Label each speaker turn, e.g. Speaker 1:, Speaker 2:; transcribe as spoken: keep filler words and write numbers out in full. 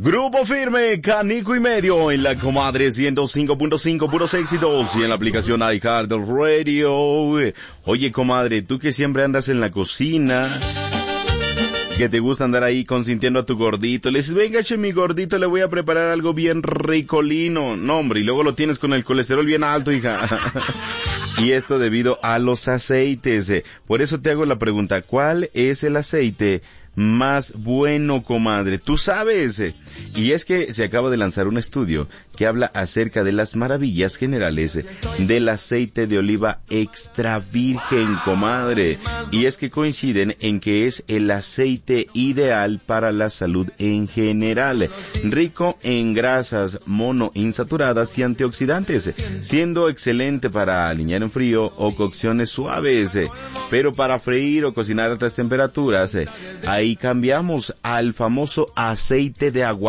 Speaker 1: Grupo Firme, Canico y Medio en la Comadre ciento cinco punto cinco, puros éxitos, y en la aplicación iHeart Radio. Oye, comadre, tú que siempre andas en la cocina, que te gusta andar ahí consintiendo a tu gordito, le dices, venga, che, mi gordito, le voy a preparar algo bien ricolino. No, hombre, y luego lo tienes con el colesterol bien alto, hija. Y esto debido a los aceites. Por eso te hago la pregunta, ¿cuál es el aceite más bueno, comadre? Tú sabes. Y es que se acaba de lanzar un estudio que habla acerca de las maravillas generales del aceite de oliva extra virgen, comadre. Y es que coinciden en que es el aceite ideal para la salud en general, rico en grasas monoinsaturadas y antioxidantes, siendo excelente para aliñar en frío o cocciones suaves. Pero para freír o cocinar a altas temperaturas, hay Ahí cambiamos al famoso aceite de agua